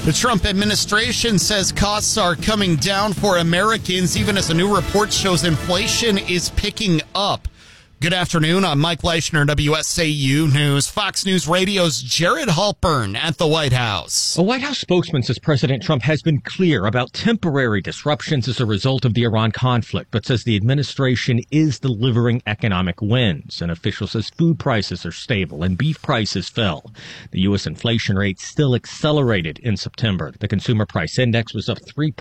The Trump administration says costs are coming down for Americans, even as a new report shows inflation is picking up. Good afternoon. I'm Mike Leishner, WSAU News. Fox News Radio's Jared Halpern at the White House. A White House spokesman says President Trump has been clear about temporary disruptions as a result of the Iran conflict, but says the administration is delivering economic wins. An official says food prices are stable and beef prices fell. The U.S. inflation rate still accelerated in September. The consumer price index was up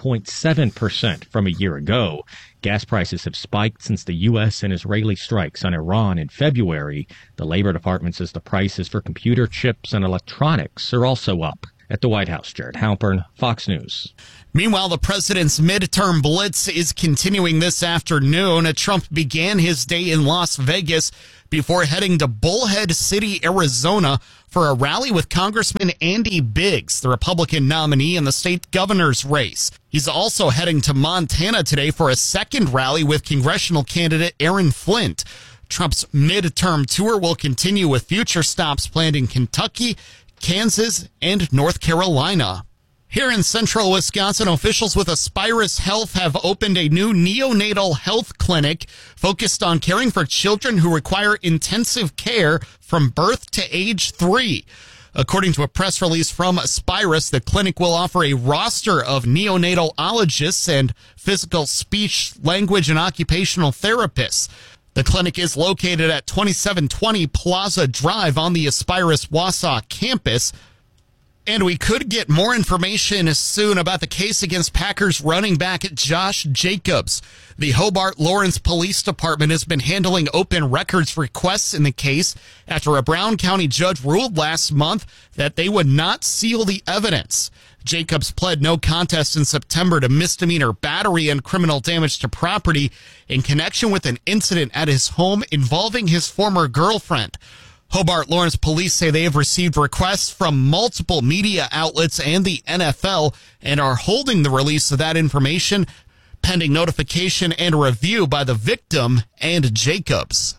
3.7% from a year ago. Gas prices have spiked since the U.S. and Israeli strikes on Iran in February. The Labor Department says the prices for computer chips and electronics are also up. At the White House, Jared Halpern, Fox News. Meanwhile, the president's midterm blitz is continuing this afternoon. Trump began his day in Las Vegas before heading to Bullhead City, Arizona, for a rally with Congressman Andy Biggs, the Republican nominee in the state governor's race. He's also heading to Montana today for a second rally with congressional candidate Aaron Flint. Trump's midterm tour will continue with future stops planned in Kentucky, Kansas, and North Carolina. Here in central Wisconsin, officials with Aspirus Health have opened a new neonatal health clinic focused on caring for children who require intensive care from birth to age 3. According to a press release from Aspirus, the clinic will offer a roster of neonatologists and physical, speech, language, and occupational therapists. The clinic is located at 2720 Plaza Drive on the Aspirus Wausau campus. And we could get more information soon about the case against Packers running back Josh Jacobs. The Hobart Lawrence Police Department has been handling open records requests in the case after a Brown County judge ruled last month that they would not seal the evidence. Jacobs pled no contest in September to misdemeanor battery and criminal damage to property in connection with an incident at his home involving his former girlfriend. Hobart Lawrence police say they have received requests from multiple media outlets and the NFL and are holding the release of that information pending notification and review by the victim and Jacobs.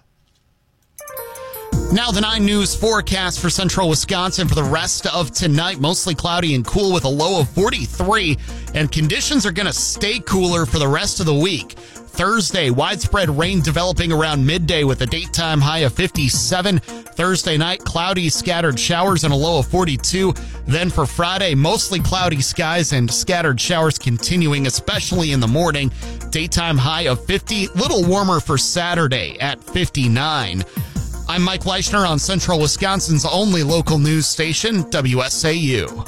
Now the 9 News forecast for central Wisconsin for the rest of tonight. Mostly cloudy and cool with a low of 43, and conditions are going to stay cooler for the rest of the week. Thursday, widespread rain developing around midday with a daytime high of 57. Thursday night, cloudy, scattered showers and a low of 42. Then for Friday, mostly cloudy skies and scattered showers continuing, especially in the morning. Daytime high of 50, little warmer for Saturday at 59. I'm Mike Leishner on Central Wisconsin's only local news station, WSAU.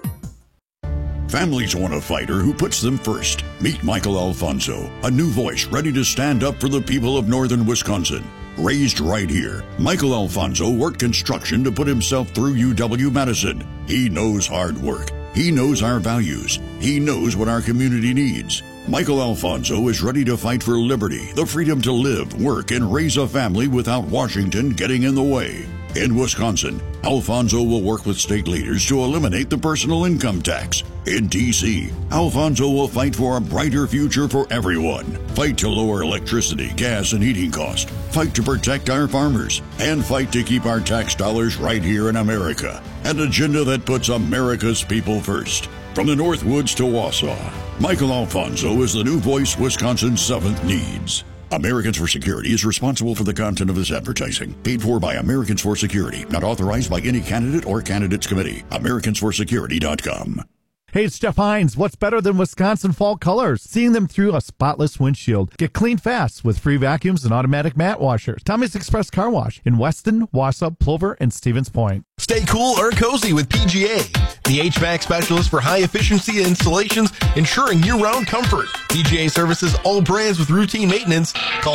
Families want a fighter who puts them first. Meet Michael Alfonso, a new voice ready to stand up for the people of northern Wisconsin. Raised right here, Michael Alfonso worked construction to put himself through UW-Madison. He knows hard work. He knows our values. He knows what our community needs. Michael Alfonso is ready to fight for liberty, the freedom to live, work, and raise a family without Washington getting in the way. In Wisconsin, Alfonso will work with state leaders to eliminate the personal income tax. In D.C., Alfonso will fight for a brighter future for everyone. Fight to lower electricity, gas, and heating costs. Fight to protect our farmers. And fight to keep our tax dollars right here in America. An agenda that puts America's people first. From the Northwoods to Wausau, Michael Alfonso is the new voice Wisconsin's 7th needs. Americans for Security is responsible for the content of this advertising. Paid for by Americans for Security. Not authorized by any candidate or candidates committee. AmericansForSecurity.com. Hey, it's Jeff Hines. What's better than Wisconsin fall colors? Seeing them through a spotless windshield. Get clean fast with free vacuums and automatic mat washers. Tommy's Express Car Wash in Weston, Wausau, Plover, and Stevens Point. Stay cool or cozy with PGA, the HVAC specialist for high-efficiency installations, ensuring year-round comfort. PGA services all brands with routine maintenance. Call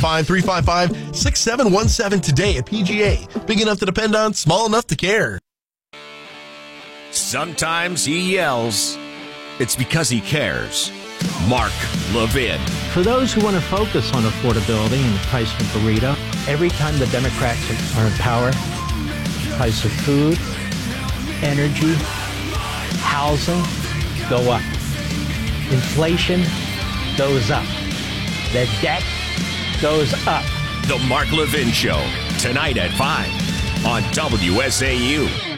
715-355-6717 today at PGA. Big enough to depend on, small enough to care. Sometimes he yells. It's because he cares. Mark Levin. For those who want to focus on affordability and the price of a burrito, every time the Democrats are in power, price of food, energy, housing go up. Inflation goes up. The debt goes up. The Mark Levin Show, tonight at 5 on WSAU.